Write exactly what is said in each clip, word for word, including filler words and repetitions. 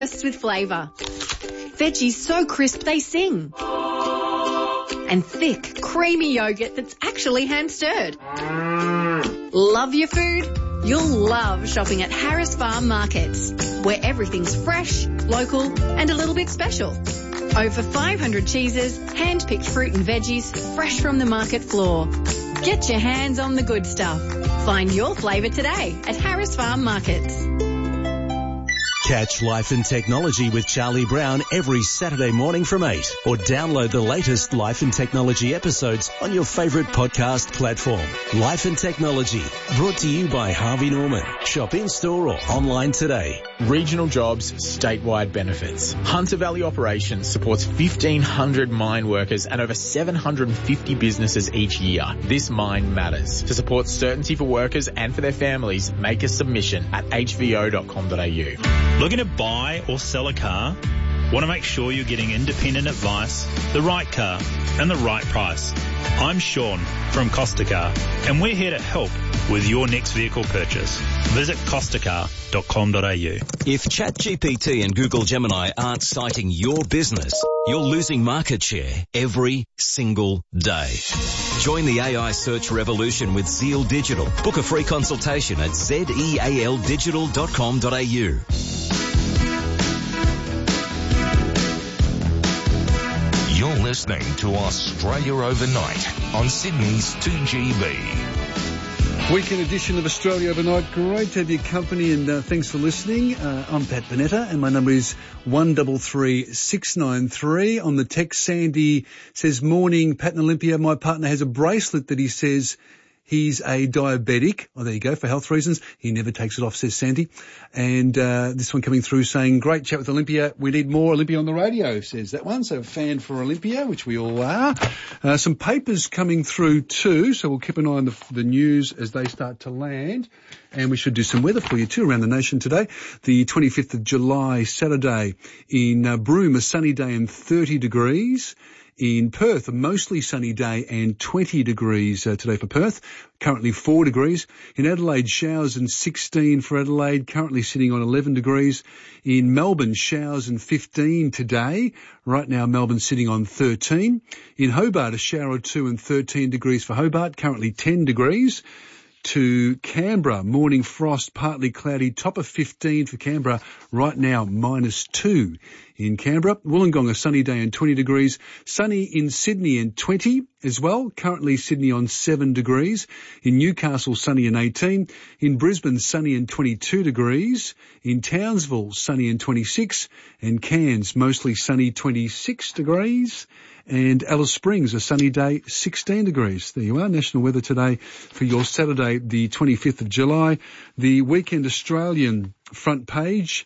Bursts with flavour. Veggies so crisp they sing. And thick, creamy yogurt that's actually hand-stirred. Love your food? You'll love shopping at Harris Farm Markets, where everything's fresh, local and a little bit special. Over five hundred cheeses, hand-picked fruit and veggies, fresh from the market floor. Get your hands on the good stuff. Find your flavour today at Harris Farm Markets. Catch Life and Technology with Charlie Brown every Saturday morning from eight, or download the latest Life and Technology episodes on your favourite podcast platform. Life and Technology, brought to you by Harvey Norman. Shop in-store or online today. Regional jobs, statewide benefits. Hunter Valley Operations supports fifteen hundred mine workers and over seven hundred fifty businesses each year. This mine matters. To support certainty for workers and for their families, make a submission at h v o dot com dot a u. Looking to buy or sell a car? Want to make sure you're getting independent advice, the right car, and the right price? I'm Sean from Costa Car, and we're here to help with your next vehicle purchase. Visit costa car dot com dot a u. If ChatGPT and Google Gemini aren't citing your business, you're losing market share every single day. Join the A I search revolution with Zeal Digital. Book a free consultation at zeal digital dot com dot a u. You're listening to Australia Overnight on Sydney's two G B. Weekend edition of Australia Overnight. Great to have your company, and uh, thanks for listening. Uh, I'm Pat Bonetta, and my number is one three three six nine three. On the text, Sandy says, morning, Pat and Olympia. My partner has a bracelet that he says he's a diabetic. Oh, there you go, for health reasons. He never takes it off, says Sandy. And uh, this one coming through saying, great chat with Olympia. We need more Olympia on the radio, says that one. So a fan for Olympia, which we all are. Uh, some papers coming through too, so we'll keep an eye on the, the news as they start to land. And we should do some weather for you too around the nation today. The twenty-fifth of July, Saturday, in uh, Broome, a sunny day and thirty degrees. In Perth, a mostly sunny day and twenty degrees uh, today for Perth, currently four degrees. In Adelaide, showers and sixteen for Adelaide, currently sitting on eleven degrees. In Melbourne, showers and fifteen today. Right now, Melbourne sitting on thirteen. In Hobart, a shower or two and thirteen degrees for Hobart, currently ten degrees. To Canberra, morning frost, partly cloudy, top of fifteen for Canberra, right now minus two in Canberra. Wollongong, a sunny day and twenty degrees. Sunny in Sydney and twenty as well, currently Sydney on seven degrees. In Newcastle, sunny and eighteen. In Brisbane, sunny and twenty-two degrees. In Townsville, sunny and twenty-six. And Cairns, mostly sunny, twenty-six degrees. And Alice Springs, a sunny day, sixteen degrees. There you are, national weather today for your Saturday, the twenty-fifth of July. The Weekend Australian front page,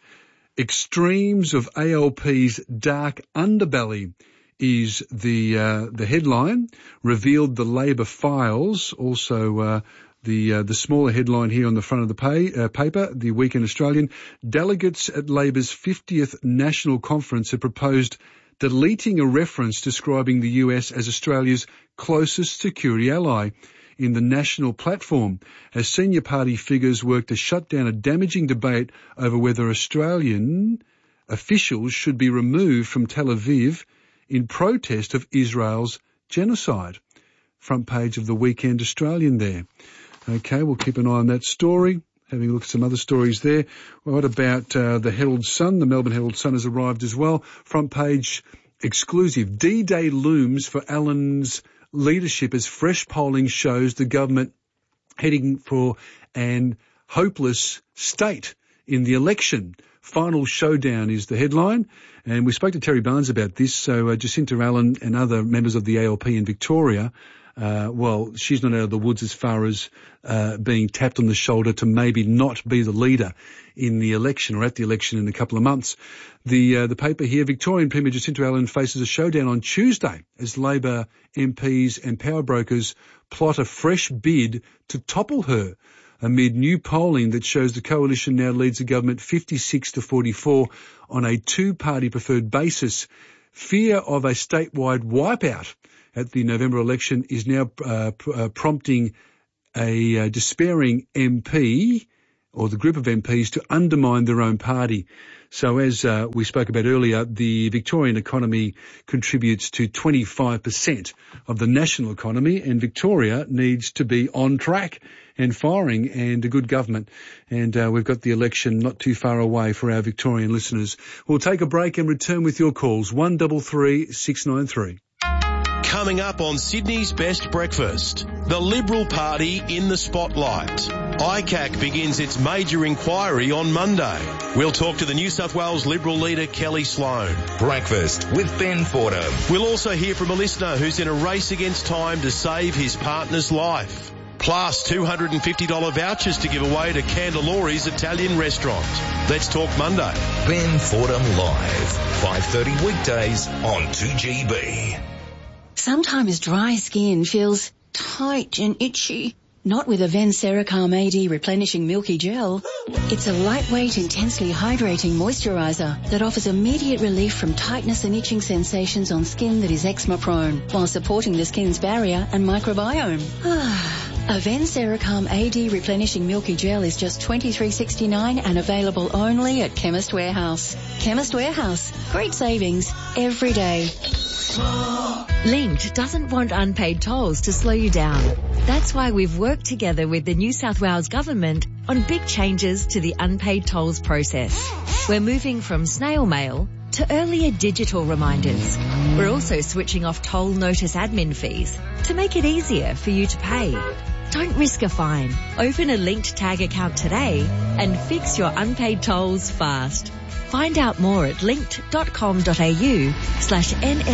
extremes of A L P's dark underbelly is the uh, the headline. Revealed the Labor files. Also uh, the uh, the smaller headline here on the front of the pay, uh, paper, the Weekend Australian. Delegates at Labor's fiftieth National Conference have proposed deleting a reference describing the U S as Australia's closest security ally in the national platform, as senior party figures work to shut down a damaging debate over whether Australian officials should be removed from Tel Aviv in protest of Israel's genocide. Front page of the Weekend Australian there. Okay, we'll keep an eye on that story. Having a look at some other stories there. Well, what about uh, the Herald Sun? The Melbourne Herald Sun has arrived as well. Front page exclusive. D-Day looms for Allen's leadership as fresh polling shows the government heading for an hopeless state in the election. Final showdown is the headline. And we spoke to Terry Barnes about this. So uh, Jacinta Allen and other members of the A L P in Victoria, Uh, well, she's not out of the woods as far as uh, being tapped on the shoulder to maybe not be the leader in the election or at the election in a couple of months. The uh, the paper here, Victorian Premier Jacinta Allen faces a showdown on Tuesday as Labor M Ps and power brokers plot a fresh bid to topple her amid new polling that shows the coalition now leads the government fifty-six to forty-four on a two-party preferred basis. Fear of a statewide wipeout at the November election is now uh, pr- uh, prompting a uh, despairing M P or the group of M Ps to undermine their own party. So as uh, we spoke about earlier, the Victorian economy contributes to twenty-five percent of the national economy, and Victoria needs to be on track and firing and a good government. And uh, we've got the election not too far away for our Victorian listeners. We'll take a break and return with your calls, one three three, six nine three. Coming up on Sydney's Best Breakfast, the Liberal Party in the spotlight. I C A C begins its major inquiry on Monday. We'll talk to the New South Wales Liberal leader Kelly Sloan. Breakfast with Ben Fordham. We'll also hear from a listener who's in a race against time to save his partner's life. Plus two hundred fifty dollars vouchers to give away to Candelori's Italian restaurant. Let's talk Monday. Ben Fordham Live, five thirty weekdays on two G B. Sometimes dry skin feels tight and itchy. Not with Aven Sericalm A D Replenishing Milky Gel. It's a lightweight, intensely hydrating moisturiser that offers immediate relief from tightness and itching sensations on skin that is eczema prone, while supporting the skin's barrier and microbiome. Aven Sericalm A D Replenishing Milky Gel is just twenty-three dollars sixty-nine and available only at Chemist Warehouse. Chemist Warehouse. Great savings every day. Linked doesn't want unpaid tolls to slow you down. That's why we've worked together with the New South Wales Government on big changes to the unpaid tolls process. We're moving from snail mail to earlier digital reminders. We're also switching off toll notice admin fees to make it easier for you to pay. Don't risk a fine. Open a Linked Tag account today and fix your unpaid tolls fast. Find out more at linked.com.au slash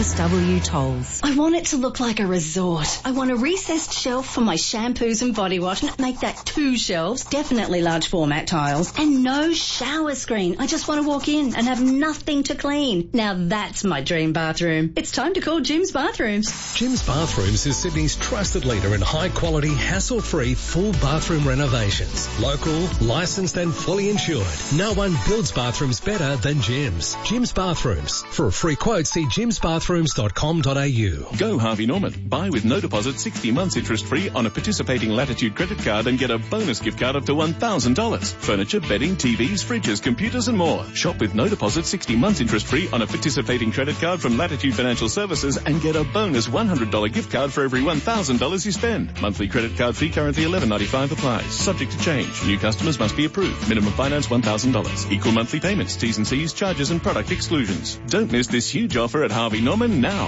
NSW tolls. I want it to look like a resort. I want a recessed shelf for my shampoos and body wash. Make that two shelves, definitely large format tiles, and no shower screen. I just want to walk in and have nothing to clean. Now that's my dream bathroom. It's time to call Jim's Bathrooms. Jim's Bathrooms is Sydney's trusted leader in high quality, hassle-free full bathroom renovations. Local, licensed and fully insured. No one builds bathrooms better than Jim's. Jim's Bathrooms. For a free quote, see jims bathrooms dot com dot a u. Go Harvey Norman. Buy with no deposit sixty months interest free on a participating Latitude credit card and get a bonus gift card up to one thousand dollars. Furniture, bedding, T Vs, fridges, computers and more. Shop with no deposit sixty months interest free on a participating credit card from Latitude Financial Services and get a bonus one hundred dollars gift card for every one thousand dollars you spend. Monthly credit card fee currently eleven ninety-five applies. Subject to change. New customers must be approved. Minimum finance one thousand dollars. Equal monthly payments. T's and C's, charges and product exclusions. Don't miss this huge offer at Harvey Norman now.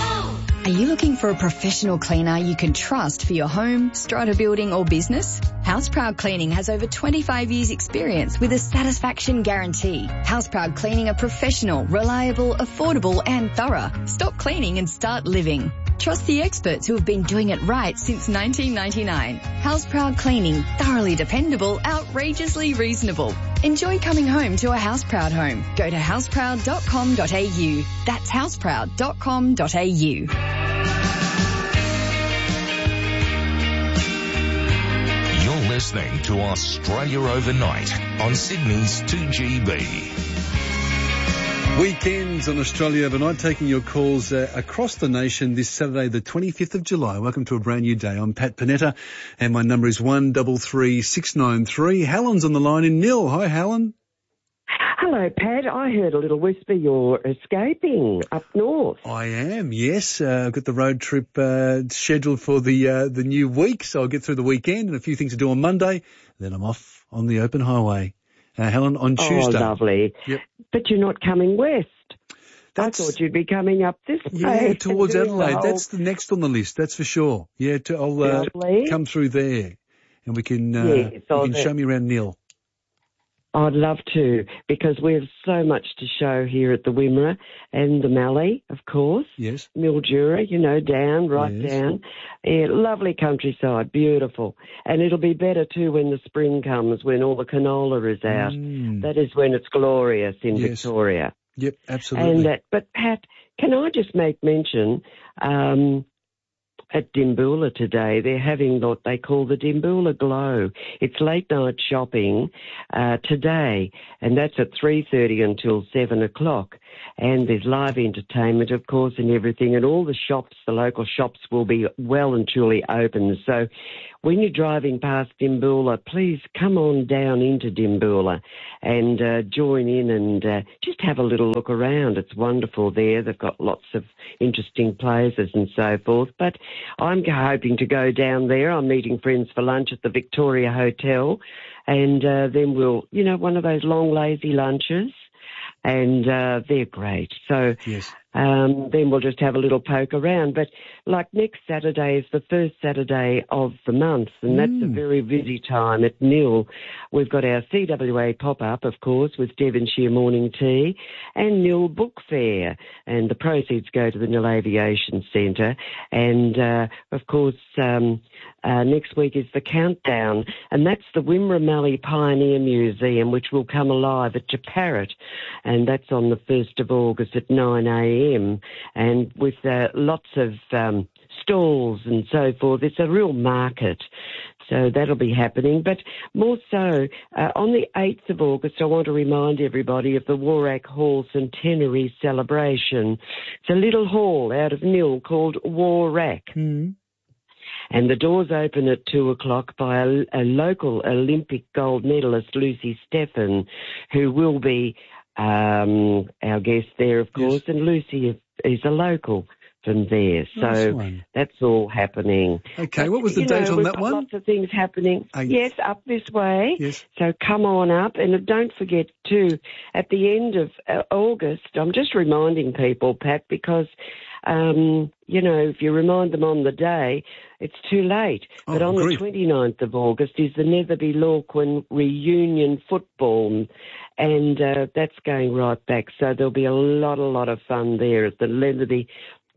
Are you looking for a professional cleaner you can trust for your home, strata building or business? Houseproud Cleaning has over twenty-five years experience with a satisfaction guarantee. Houseproud Cleaning are professional, reliable, affordable and thorough. Stop cleaning and start living. Trust the experts who have been doing it right since nineteen ninety-nine. Houseproud Cleaning, thoroughly dependable, outrageously reasonable. Enjoy coming home to a Houseproud home. Go to houseproud dot com dot a u. That's houseproud dot com dot a u. You're listening to Australia Overnight on Sydney's two G B. Weekends on Australia Overnight, taking your calls uh, across the nation this Saturday, the twenty-fifth of July. Welcome to a brand new day. I'm Pat Panetta, and my number is one three three, six nine three. Helen's on the line in Nil. Hi, Helen. Hello, Pat. I heard a little whisper you're escaping up north. I am, yes. Uh, I've got the road trip uh, scheduled for the uh, the new week, so I'll get through the weekend and a few things to do on Monday. Then I'm off on the open highway. Uh, Helen, on Tuesday. Oh, lovely. Yep. But you're not coming west. That's, I thought you'd be coming up this way. Yeah, towards Adelaide. Well. That's the next on the list, that's for sure. Yeah, to, I'll uh, come through there and we can, uh, yes, you can show me around Nil. I'd love to, because we have so much to show here at the Wimmera and the Mallee, of course. Yes. Mildura, you know, down, right yes. down. Yeah, lovely countryside, beautiful. And it'll be better too when the spring comes, when all the canola is out. Mm. That is when it's glorious in yes. Victoria. Yep, absolutely. And that, but Pat, can I just make mention, um, at Dimboola today, they're having what they call the Dimboola Glow. It's late night shopping uh, today, and that's at three thirty until seven o'clock. and there's live entertainment, of course, and everything, and all the shops, the local shops, will be well and truly open. So when you're driving past Dimboola, please come on down into Dimboola and uh, join in and uh, just have a little look around. It's wonderful there. They've got lots of interesting places and so forth. But I'm hoping to go down there. I'm meeting friends for lunch at the Victoria Hotel, and uh, then we'll, you know, one of those long, lazy lunches, and uh, they're great. So yes. um, then we'll just have a little poke around. But like next Saturday is the first Saturday of the month, and that's Mm. a very busy time at Nil. We've got our C W A pop-up, of course, with Devonshire Morning Tea and Nil Book Fair, and the proceeds go to the Nil Aviation Centre. And, uh, of course, um, uh, next week is the countdown, and that's the Wimramally Pioneer Museum, which will come alive at Japarrit, and that's on the first of August at nine a.m, and with uh, lots of um, stalls and so forth. It's a real market. So that'll be happening. But more so, uh, on the eighth of August, I want to remind everybody of the Warrack Hall Centenary celebration. It's a little hall out of Nil called Warrack. Mm. And the doors open at two o'clock by a, a local Olympic gold medalist, Lucy Stephan, who will be um, our guest there, of course. Yes. And Lucy is, is a local from there. Nice So one. that's all happening. Okay, But, what was the you date know, on we've that got one? Lots of things happening. Uh, yes, up this way. Yes. So come on up. And don't forget, too, at the end of uh, August, I'm just reminding people, Pat, because, um, you know, if you remind them on the day, it's too late. Oh, but on agreed. the twenty-ninth of August is the Netherby Lorquin reunion football, and uh, that's going right back. So there'll be a lot, a lot of fun there at the Netherby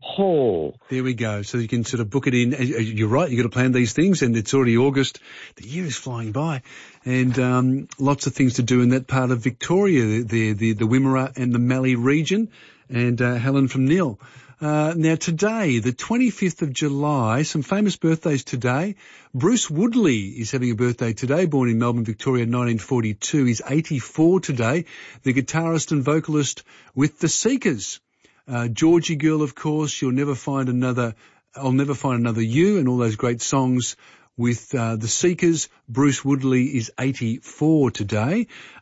Hall. There we go. So you can sort of book it in. You're right. You've got to plan these things, and it's already August. The year is flying by, and um, lots of things to do in that part of Victoria, the the the Wimmera and the Mallee region. And uh, Helen from Nil. Uh, now today, the twenty-fifth of July, some famous birthdays today. Bruce Woodley is having a birthday today, born in Melbourne, Victoria, nineteen forty-two. He's eighty-four today. The guitarist and vocalist with The Seekers. Uh, Georgie Girl, of course, You'll Never Find Another, I'll Never Find Another You, and all those great songs with uh, The Seekers. Bruce Woodley is eighty-four today.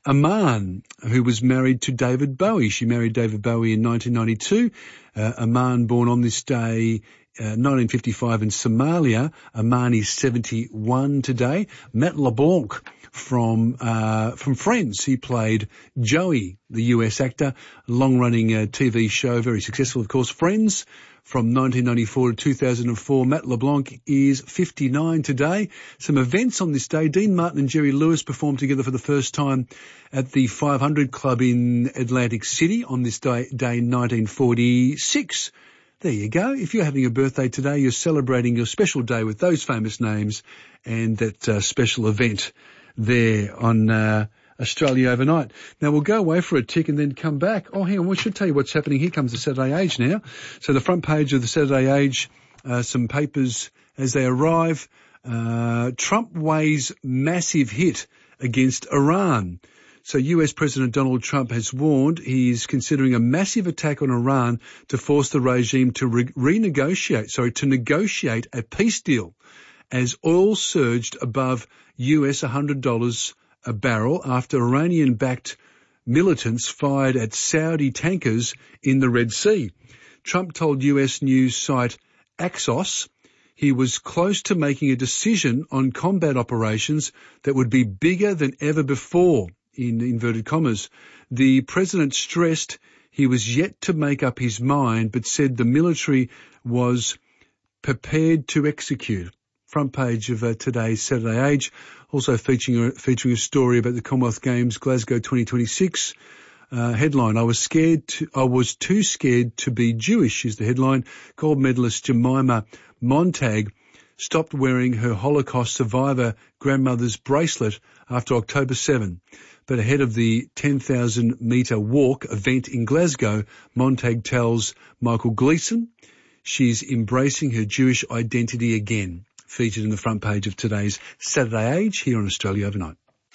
Aman, who was married to David Bowie. She married David Bowie in nineteen ninety-two. Uh, Aman, born on this day, uh, nineteen fifty-five in Somalia. Aman is seventy-one today. Matt LeBlanc from uh, from Friends. He played Joey, the U S actor, long-running uh, T V show, very successful, of course. Friends from nineteen ninety-four to two thousand four. Matt LeBlanc is fifty-nine today. Some events on this day. Dean Martin and Jerry Lewis performed together for the first time at the five hundred Club in Atlantic City on this day, day in nineteen forty-six. There you go. If you're having a birthday today, you're celebrating your special day with those famous names and that uh, special event there on uh, Australia Overnight. Now, we'll go away for a tick and then come back. Oh, hang on, we should tell you what's happening. Here comes the Saturday Age now. So the front page of the Saturday Age, uh, some papers as they arrive. Uh, Trump weighs massive hit against Iran. So U S President Donald Trump has warned he's considering a massive attack on Iran to force the regime to re- renegotiate, sorry, to negotiate a peace deal as oil surged above U S one hundred dollars a barrel after Iranian-backed militants fired at Saudi tankers in the Red Sea. Trump told U S news site Axios he was close to making a decision on combat operations that would be bigger than ever before, in inverted commas. The president stressed he was yet to make up his mind, but said the military was prepared to execute. Front page of uh, today's Saturday Age, also featuring a, featuring a story about the Commonwealth Games Glasgow twenty twenty-six. Uh, headline, I was scared to, I was too scared to be Jewish is the headline. Gold medalist Jemima Montag stopped wearing her Holocaust survivor grandmother's bracelet after October seventh. But ahead of the ten thousand metre walk event in Glasgow, Montag tells Michael Gleeson she's embracing her Jewish identity again. Featured in the front page of today's Saturday Age here on Australia Overnight.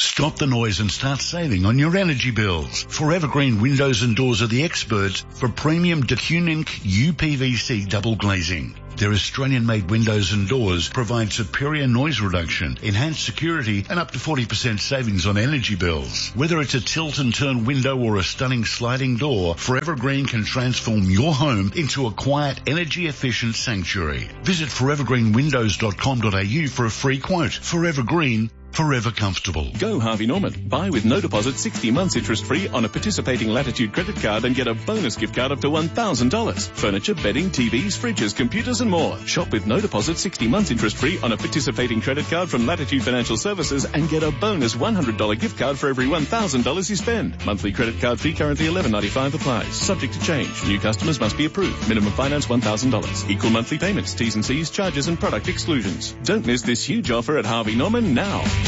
Stop the noise and start saving on your energy bills. Forever Green Windows and Doors are the experts for premium Decunink U P V C double glazing. Their Australian-made windows and doors provide superior noise reduction, enhanced security, and up to forty percent savings on energy bills. Whether it's a tilt and turn window or a stunning sliding door, Forever Green can transform your home into a quiet, energy-efficient sanctuary. Visit forever green windows dot com dot a u for a free quote. Forever Green, forever comfortable. Go Harvey Norman. Buy with no deposit sixty months interest free on a participating Latitude credit card and get a bonus gift card up to one thousand dollars. Furniture, bedding, T Vs, fridges, computers and more. Shop with no deposit sixty months interest free on a participating credit card from Latitude Financial Services and get a bonus one hundred dollars gift card for every one thousand dollars you spend. Monthly credit card fee currently eleven ninety-five applies. Subject to change. New customers must be approved. Minimum finance one thousand dollars. Equal monthly payments, T's and C's, charges and product exclusions. Don't miss this huge offer at Harvey Norman now.